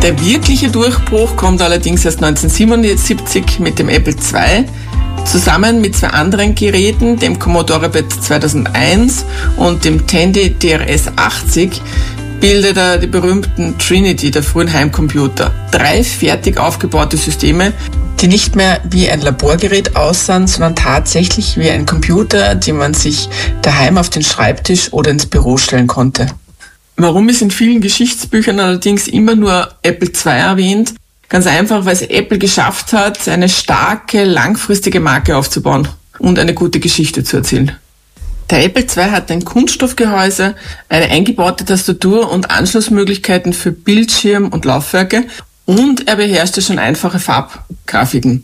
Der wirkliche Durchbruch kommt allerdings erst 1977 mit dem Apple II. Zusammen mit zwei anderen Geräten, dem Commodore PET 2001 und dem Tandy TRS-80, bildet er die berühmten Trinity der frühen Heimcomputer. 3 fertig aufgebaute Systeme, die nicht mehr wie ein Laborgerät aussahen, sondern tatsächlich wie ein Computer, den man sich daheim auf den Schreibtisch oder ins Büro stellen konnte. Warum ist in vielen Geschichtsbüchern allerdings immer nur Apple II erwähnt? Ganz einfach, weil es Apple geschafft hat, eine starke, langfristige Marke aufzubauen und eine gute Geschichte zu erzählen. Der Apple II hat ein Kunststoffgehäuse, eine eingebaute Tastatur und Anschlussmöglichkeiten für Bildschirm und Laufwerke und er beherrschte schon einfache Farbgrafiken.